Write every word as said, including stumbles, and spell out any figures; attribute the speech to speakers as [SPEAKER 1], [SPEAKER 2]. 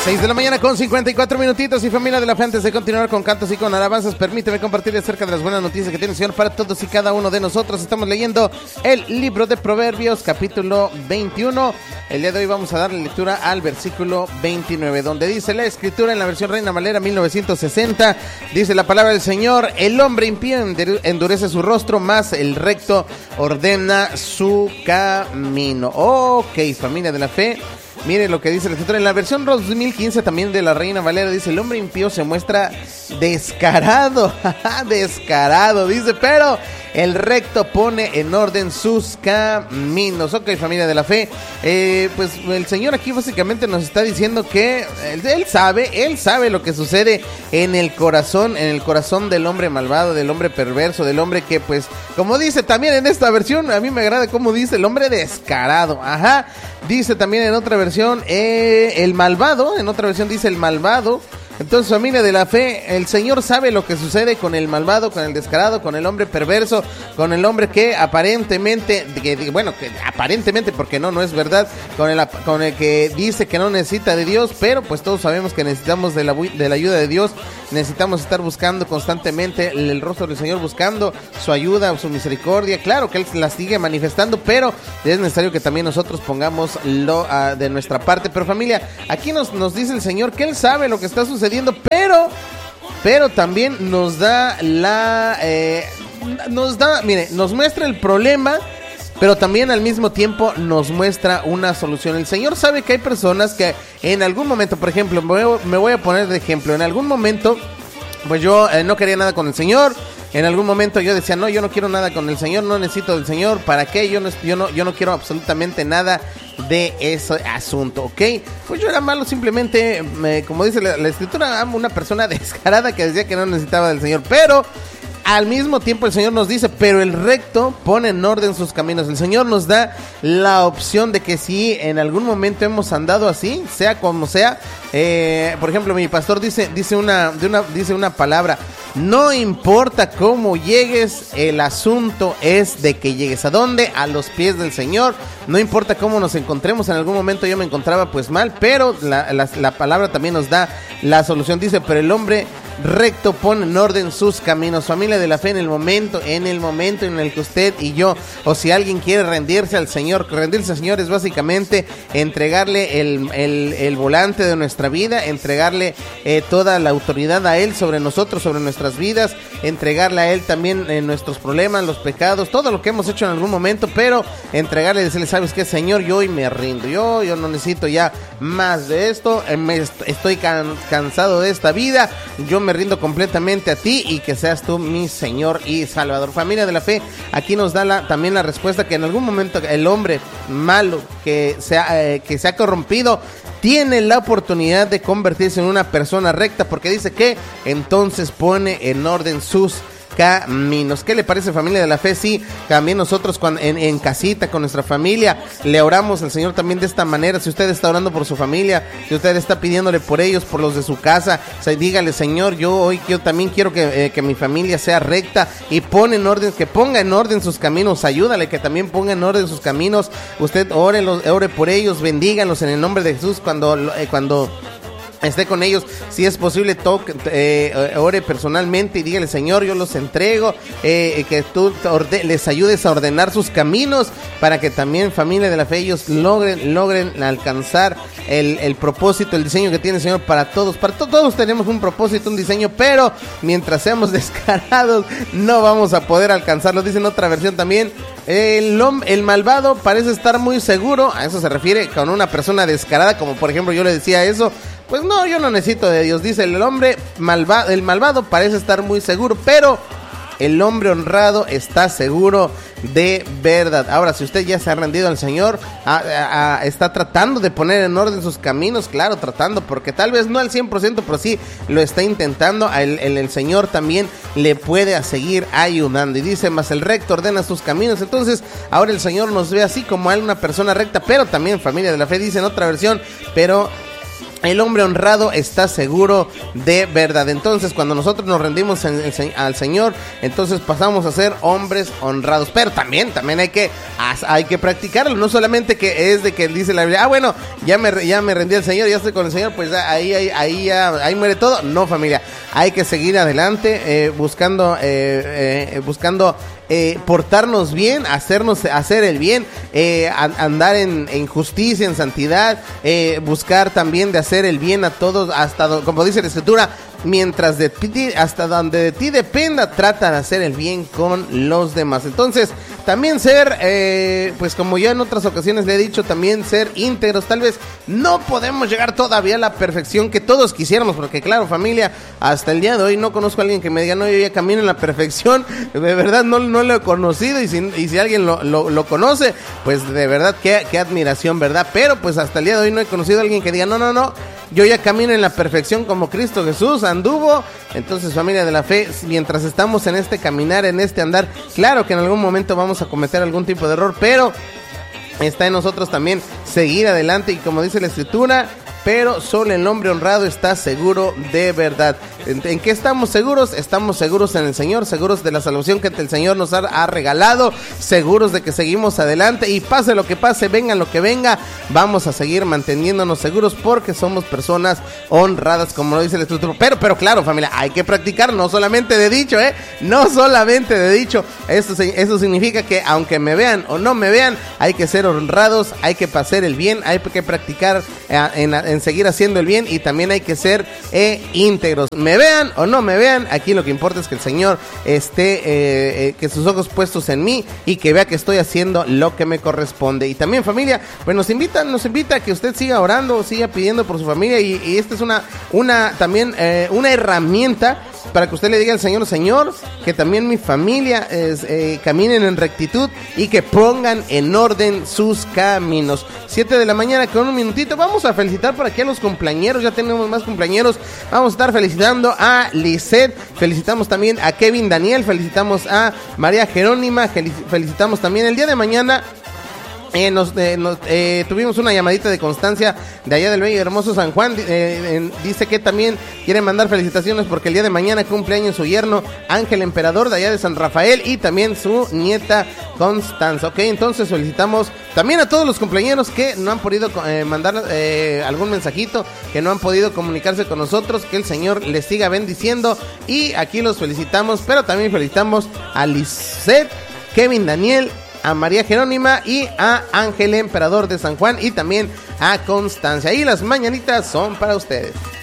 [SPEAKER 1] seis de la mañana con cincuenta y cuatro minutitos. Y familia de la fe, antes de continuar con cantos y con alabanzas, permíteme compartir acerca de las buenas noticias que tiene el Señor para todos y cada uno de nosotros. Estamos leyendo el libro de Proverbios, capítulo veintiuno. El día de hoy vamos a darle lectura al versículo veintinueve, donde dice la escritura en la versión Reina Valera mil novecientos sesenta. Dice la palabra del Señor: el hombre impío endurece su rostro, mas el recto ordena su camino. Ok, familia de la fe, miren lo que dice la escritura en la versión dos mil quince también de la Reina Valera. Dice: el hombre impío se muestra descarado, descarado, dice, pero el recto pone en orden sus caminos. Ok, familia de la fe, eh, pues el Señor aquí básicamente nos está diciendo que él, él sabe, Él sabe lo que sucede en el corazón, en el corazón del hombre malvado, del hombre perverso, del hombre que, pues, como dice también en esta versión, a mí me agrada cómo dice, el hombre descarado, ajá. Dice también en otra versión, eh, el malvado, en otra versión dice el malvado. Entonces, familia de la fe, el Señor sabe lo que sucede con el malvado, con el descarado, con el hombre perverso, con el hombre que aparentemente, que, bueno, que aparentemente, porque no, no es verdad, con el, con el que dice que no necesita de Dios, pero pues todos sabemos que necesitamos de la, de la ayuda de Dios, necesitamos estar buscando constantemente el, el rostro del Señor, buscando su ayuda, su misericordia. Claro que Él la sigue manifestando, pero es necesario que también nosotros pongamos lo uh, de nuestra parte. Pero familia, aquí nos, nos dice el Señor que Él sabe lo que está sucediendo, pero pero también nos da la eh, nos da, mire, nos muestra el problema, pero también al mismo tiempo nos muestra una solución. El Señor sabe que hay personas que en algún momento, por ejemplo, me voy, me voy a poner de ejemplo, en algún momento pues yo eh, no quería nada con el Señor. En algún momento yo decía, no, yo no quiero nada con el Señor, no necesito del Señor, ¿para qué? Yo no, yo no, yo no quiero absolutamente nada de ese asunto, ¿ok? Pues yo era malo, simplemente, eh, como dice la, la escritura, una persona descarada que decía que no necesitaba del Señor, pero al mismo tiempo el Señor nos dice, pero el recto pone en orden sus caminos. El Señor nos da la opción de que si en algún momento hemos andado así, sea como sea, eh, por ejemplo, mi pastor dice, dice una, de una, dice una palabra: no importa cómo llegues, el asunto es de que llegues. ¿A dónde? A los pies del Señor. No importa cómo nos encontremos, en algún momento yo me encontraba pues mal, pero la, la, la palabra también nos da la solución. Dice, pero el hombre recto pone en orden sus caminos. Familia de la fe, en el momento, en el momento en el que usted y yo, o si alguien quiere rendirse al Señor, rendirse al Señor es básicamente entregarle el, el, el volante de nuestra vida, entregarle eh, toda la autoridad a Él sobre nosotros, sobre nuestras vidas, entregarle a Él también eh, nuestros problemas, los pecados, todo lo que hemos hecho en algún momento, pero entregarle y decirle, ¿sabes qué, Señor? Yo hoy me rindo, yo, yo no necesito ya más de esto, eh, me est- estoy can- cansado de esta vida, yo me rindo completamente a ti y que seas tú mi Señor y Salvador. Familia de la fe, aquí nos da la, también la respuesta que en algún momento el hombre malo que se ha, eh, que se ha corrompido tiene la oportunidad de convertirse en una persona recta, porque dice que entonces pone en orden sus caminos. ¿Qué le parece, familia de la fe? Sí, también nosotros cuando, en, en casita con nuestra familia le oramos al Señor también de esta manera. Si usted está orando por su familia, si usted está pidiéndole por ellos, por los de su casa, o sea, dígale, Señor, yo hoy yo también quiero que, eh, que mi familia sea recta, y pone en orden, que ponga en orden sus caminos. Ayúdale que también ponga en orden sus caminos. Usted ore, ore por ellos, bendígalos en el nombre de Jesús cuando eh, cuando esté con ellos. Si es posible, toque, eh, ore personalmente y dígale, Señor, yo los entrego, eh, que tú orde- les ayudes a ordenar sus caminos, para que también, familia de la fe, ellos logren, logren alcanzar el, el propósito, el diseño que tiene el Señor para todos. Para to- todos tenemos un propósito, un diseño, pero mientras seamos descarados no vamos a poder alcanzarlo. Dice en otra versión también, el, el malvado parece estar muy seguro. A eso se refiere con una persona descarada, como por ejemplo yo le decía eso. Pues no, yo no necesito de Dios. Dice, el hombre malvado, el malvado parece estar muy seguro, pero el hombre honrado está seguro de verdad. Ahora, si usted ya se ha rendido al Señor, a, a, a, está tratando de poner en orden sus caminos, claro, tratando, porque tal vez no al cien por ciento, pero sí lo está intentando, el, el, el Señor también le puede a seguir ayudando. Y dice, mas el recto ordena sus caminos. Entonces, ahora el Señor nos ve así como a una persona recta, pero también, familia de la fe, dice en otra versión, pero El hombre honrado está seguro de verdad. Entonces, cuando nosotros nos rendimos en, en, al Señor, entonces pasamos a ser hombres honrados. Pero también, también hay que, hay que practicarlo. No solamente que es de que dice la Biblia, ah, bueno, ya me, ya me rendí al Señor, ya estoy con el Señor, pues ahí, ahí, ahí, ya, ahí muere todo. No, familia, hay que seguir adelante, eh, buscando, eh, eh, buscando eh, portarnos bien, hacernos, hacer el bien, eh, andar en, en justicia, en santidad, eh, buscar también de hacer el bien a todos, hasta do, como dice la Escritura, mientras de ti, hasta donde de ti dependa, trata de hacer el bien con los demás. Entonces, también ser, eh, pues como ya en otras ocasiones le he dicho, también ser íntegros. Tal vez no podemos llegar todavía a la perfección que todos quisiéramos, porque claro, familia, hasta el día de hoy no conozco a alguien que me diga, no, yo ya camino en la perfección. De verdad, no, no lo he conocido, y si, y si alguien lo, lo, lo conoce, pues de verdad, qué, qué admiración, ¿verdad? Pero pues hasta el día de hoy no he conocido a alguien que diga, no, no, no, yo ya camino en la perfección como Cristo Jesús anduvo. Entonces, familia de la fe, mientras estamos en este caminar, en este andar, claro que en algún momento vamos a cometer algún tipo de error, pero está en nosotros también seguir adelante, y como dice la Escritura, pero solo el hombre honrado está seguro de verdad. ¿En, en qué estamos seguros? Estamos seguros en el Señor, seguros de la salvación que el Señor nos ha, ha regalado, seguros de que seguimos adelante, y pase lo que pase, venga lo que venga, vamos a seguir manteniéndonos seguros porque somos personas honradas, como lo dice la Escritura. Pero, pero claro, familia, hay que practicar, no solamente de dicho, ¿eh? No solamente de dicho. Eso, eso significa que aunque me vean o no me vean, hay que ser honrados, hay que hacer el bien, hay que practicar eh, en, en en seguir haciendo el bien, y también hay que ser eh, íntegros. Me vean o no me vean, aquí lo que importa es que el Señor esté, eh, eh, que sus ojos puestos en mí, y que vea que estoy haciendo lo que me corresponde. Y también, familia, pues nos invita, nos invita a que usted siga orando, siga pidiendo por su familia, y, y esta es una, una también eh, una herramienta para que usted le diga al Señor, Señor, que también mi familia es, eh, caminen en rectitud y que pongan en orden sus caminos. Siete de la mañana con un minutito. Vamos a felicitar por aquí a los cumpleañeros. Ya tenemos más cumpleañeros. Vamos a estar felicitando a Lisette. Felicitamos también a Kevin Daniel. Felicitamos a María Jerónima. Felicitamos también el día de mañana. Eh, nos, eh, nos eh, tuvimos una llamadita de Constancia de allá del bello y hermoso San Juan. eh, eh, dice que también quiere mandar felicitaciones porque el día de mañana cumpleaños su yerno Ángel Emperador de allá de San Rafael, y también su nieta Constanza. Ok, entonces solicitamos también a todos los cumpleañeros que no han podido eh, mandar eh, algún mensajito, que no han podido comunicarse con nosotros, que el Señor les siga bendiciendo, y aquí los felicitamos. Pero también felicitamos a Lisette, Kevin Daniel, a María Jerónima y a Ángel Emperador de San Juan, y también a Constancia. Y las mañanitas son para ustedes.